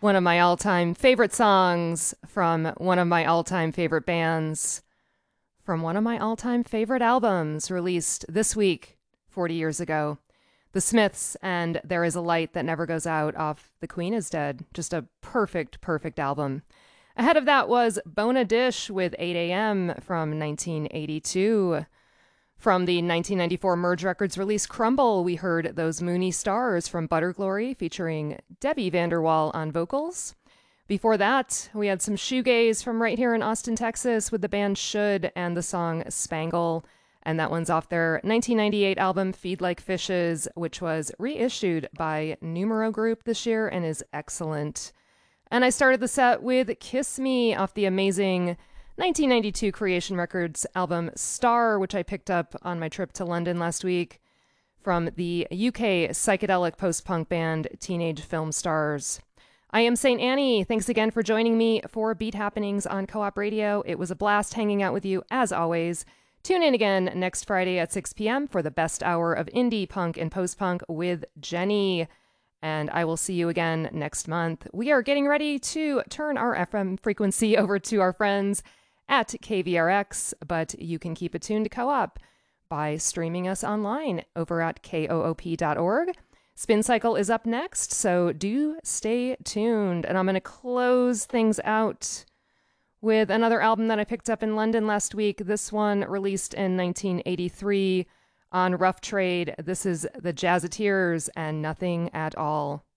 One of my all-time favorite songs from one of my all-time favorite bands from one of my all-time favorite albums released this week, 40 years ago. The Smiths and There Is a Light That Never Goes Out off The Queen Is Dead. Just a perfect, perfect album. Ahead of that was Bona Dish with 8 a.m. from 1982. From the 1994 Merge Records release Crumble, we heard Those Moony Stars from Butterglory featuring Debbie Vanderwall on vocals. Before that, we had some shoegaze from right here in Austin, Texas with the band Should and the song Spangle. And that one's off their 1998 album Feed Like Fishes, which was reissued by Numero Group this year and is excellent. And I started the set with Kiss Me off the amazing 1992 Creation Records album Star, which I picked up on my trip to London last week from the UK psychedelic post-punk band Teenage Film Stars. I am St. Annie. Thanks again for joining me for Beat Happenings on Co-op Radio. It was a blast hanging out with you as always. Tune in again next Friday at 6 p.m. for the best hour of indie punk and post-punk with Jenny. And I will see you again next month. We are getting ready to turn our FM frequency over to our friends at KVRX, but you can keep it tuned to Co-op by streaming us online over at koop.org. Spin Cycle is up next, so do stay tuned. And I'm going to close things out with another album that I picked up in London last week. This one released in 1983 on Rough Trade. This is The Jazzateers and Nothing at All.